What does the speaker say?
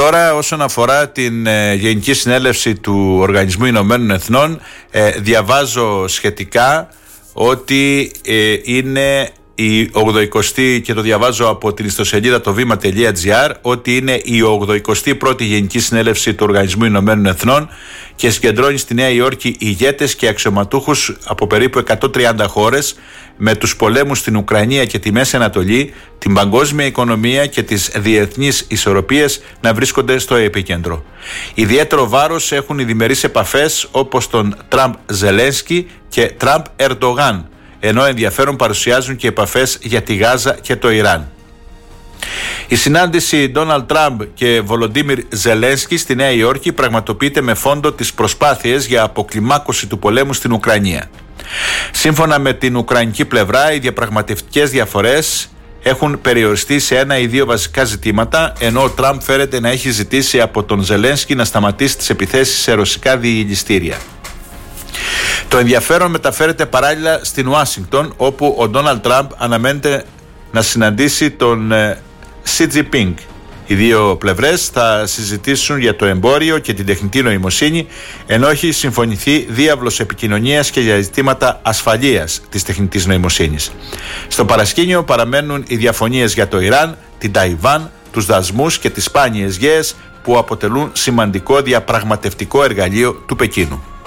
τώρα όσον αφορά την Γενική Συνέλευση του Οργανισμού Ηνωμένων Εθνών, διαβάζω σχετικά ότι είναι η 80η, και το διαβάζω από την ιστοσελίδα το βήμα.gr, ότι είναι η 81η Γενική Συνέλευση του Οργανισμού Ηνωμένων Εθνών και συγκεντρώνει στη Νέα Υόρκη ηγέτες και αξιωματούχους από περίπου 130 χώρες, με τους πολέμους στην Ουκρανία και τη Μέση Ανατολή, την παγκόσμια οικονομία και τις διεθνείς ισορροπίες να βρίσκονται στο επίκεντρο. Ιδιαίτερο βάρος έχουν οι διμερείς επαφές όπως των Τραμπ-Ζελένσκι και Τραμπ-Ερντογάν, ενώ ενδιαφέρον παρουσιάζουν και επαφές για τη Γάζα και το Ιράν. Η συνάντηση Ντόναλντ Τραμπ και Βολοντίμιρ Ζελένσκι στη Νέα Υόρκη πραγματοποιείται με φόντο τις προσπάθειες για αποκλιμάκωση του πολέμου στην Ουκρανία. Σύμφωνα με την ουκρανική πλευρά, οι διαπραγματευτικές διαφορές έχουν περιοριστεί σε ένα ή δύο βασικά ζητήματα, ενώ ο Τραμπ φέρεται να έχει ζητήσει από τον Ζελένσκι να σταματήσει τις επιθέσεις σε ρωσικά διηγηστήρια. Το ενδιαφέρον μεταφέρεται παράλληλα στην Ουάσιγκτον, όπου ο Ντόναλντ Τραμπ αναμένεται να συναντήσει τον Σι Τζινπίνγκ. Οι δύο πλευρές θα συζητήσουν για το εμπόριο και την τεχνητή νοημοσύνη, ενώ έχει συμφωνηθεί διάβλος επικοινωνίας και για ζητήματα ασφαλείας της τεχνητής νοημοσύνης. Στο παρασκήνιο παραμένουν οι διαφωνίες για το Ιράν, την Ταϊβάν, τους δασμούς και τις σπάνιες γέες, που αποτελούν σημαντικό διαπραγματευτικό εργαλείο του Πεκίνου.